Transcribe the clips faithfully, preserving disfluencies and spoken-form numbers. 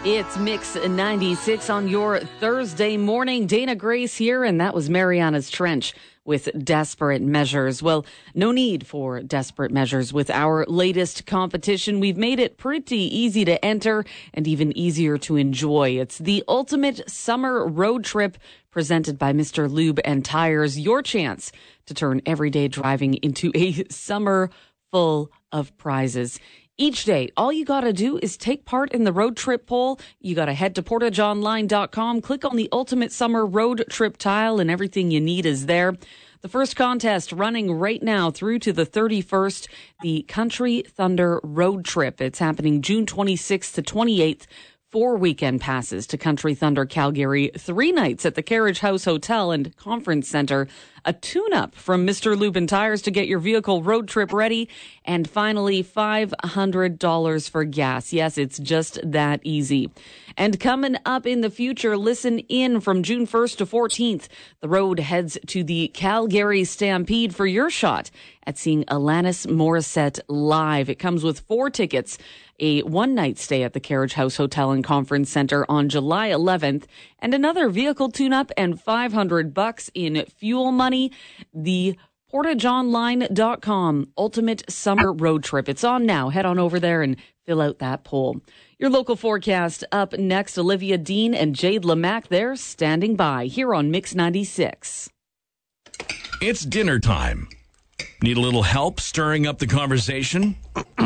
It's Mix ninety-six on your Thursday morning. Dana Grace here, and that was Mariana's Trench with Desperate Measures. Well, no need for desperate measures with our latest competition. We've made it pretty easy to enter and even easier to enjoy. It's the ultimate summer road trip presented by Mister Lube and Tires. Your chance to turn everyday driving into a summer full of prizes. Each day, all you got to do is take part in the road trip poll. You got to head to portage online dot com, click on the Ultimate Summer Road Trip tile, and everything you need is there. The first contest running right now through to the thirty-first, the Country Thunder Road Trip. It's happening June twenty-sixth to twenty-eighth. Four weekend passes to Country Thunder Calgary, three nights at the Carriage House Hotel and Conference Center, a tune-up from Mister Lube and Tires to get your vehicle road trip ready, and finally five hundred dollars for gas. Yes, it's just that easy. And coming up in the future, listen in from June first to fourteenth. The road heads to the Calgary Stampede for your shot at seeing Alanis Morissette live. It comes with four tickets, a one-night stay at the Carriage House Hotel and Conference Center on July eleventh, and another vehicle tune-up and five hundred bucks in fuel money. The portage online dot com Ultimate Summer Road Trip. It's on now. Head on over there and fill out that poll. Your local forecast up next. Olivia Dean and Jade Lamac there standing by here on Mix ninety-six. It's dinner time. Need a little help stirring up the conversation?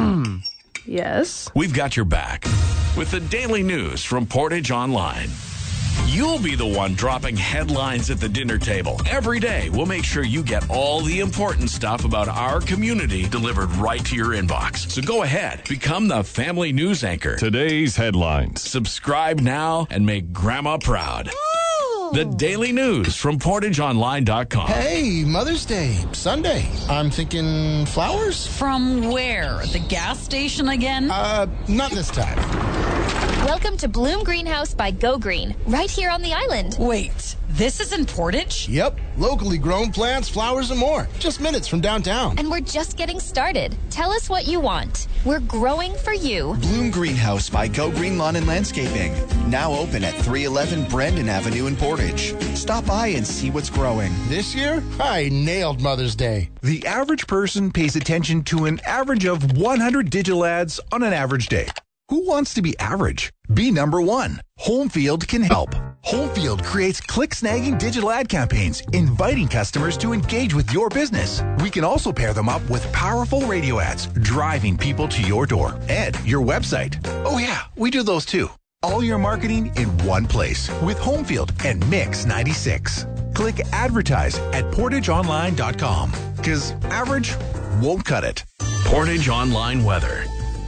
Yes. We've got your back with the daily news from Portage Online. You'll be the one dropping headlines at the dinner table. Every day, we'll make sure you get all the important stuff about our community delivered right to your inbox. So go ahead, become the family news anchor. Today's headlines. Subscribe now and make Grandma proud. The daily news from portage online dot com. Hey, Mother's Day, Sunday. I'm thinking flowers? From where? The gas station again? Uh, not this time. Welcome to Bloom Greenhouse by Go Green, right here on the island. Wait, this is in Portage? Yep, locally grown plants, flowers, and more. Just minutes from downtown. And we're just getting started. Tell us what you want. We're growing for you. Bloom Greenhouse by Go Green Lawn and Landscaping. Now open at three eleven Brandon Avenue in Portage. Stop by and see what's growing. This year, I nailed Mother's Day. The average person pays attention to an average of one hundred digital ads on an average day. Who wants to be average? Be number one. Homefield can help. Homefield creates click-snagging digital ad campaigns, inviting customers to engage with your business. We can also pair them up with powerful radio ads, driving people to your door and your website. Oh yeah, we do those too. All your marketing in one place with Homefield and Mix ninety-six. Click advertise at portage online dot com because average won't cut it. Portage Online weather.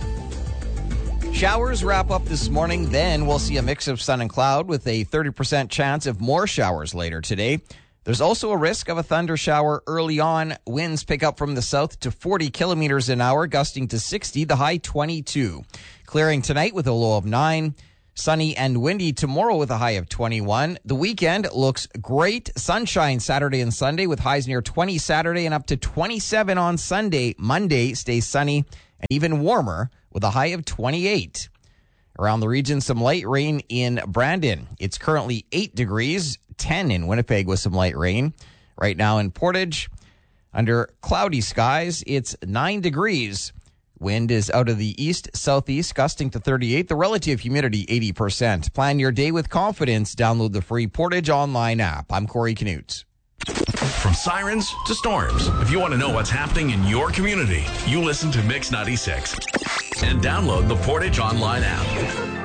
Showers wrap up this morning, then we'll see a mix of sun and cloud with a thirty percent chance of more showers later today. There's also a risk of a thunder shower early on. Winds pick up from the south to forty kilometers an hour, gusting to sixty, the high twenty-two. Clearing tonight with a low of nine. Sunny and windy tomorrow with a high of twenty-one. The weekend looks great. Sunshine Saturday and Sunday with highs near twenty Saturday and up to twenty-seven on Sunday. Monday stays sunny and even warmer with a high of twenty-eight. Around the region, some light rain in Brandon. It's currently eight degrees, ten in Winnipeg with some light rain. Right now in Portage, under cloudy skies, it's nine degrees. Wind is out of the east-southeast, gusting to thirty-eight. The relative humidity, eighty percent. Plan your day with confidence. Download the free Portage Online app. I'm Corey Knutz. From sirens to storms, if you want to know what's happening in your community, you listen to Mix ninety-six and download the Portage Online app.